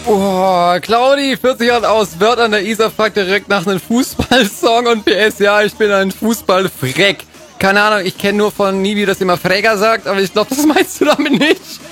Oh, Claudi, 40 Jahre aus Wörth an der Isar, fragt direkt nach einem Fußballsong und PS, ja, ich bin ein Fußballfreck. Keine Ahnung, ich kenne nur von Nibi, dass immer Fräger sagt, aber ich glaube, das meinst du damit nicht.